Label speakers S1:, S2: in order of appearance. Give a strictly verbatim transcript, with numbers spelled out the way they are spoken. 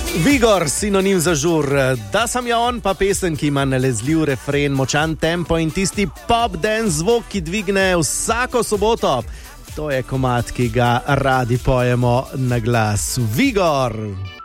S1: Vigor, sinonim za žur, da sem ja on, pa pesem, ki ima nalezljiv refren, močan tempo in tisti pop dance zvok, ki dvigne vsako soboto. To je komad, ki ga radi pojemo na glas. Vigor!